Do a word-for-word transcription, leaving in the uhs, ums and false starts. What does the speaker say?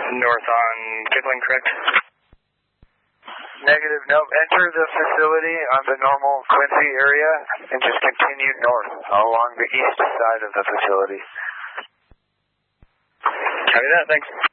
North on Kipling, correct? Negative, no. Enter the facility on the normal Quincy area and just continue north along the east side of the facility. Copy that, thanks.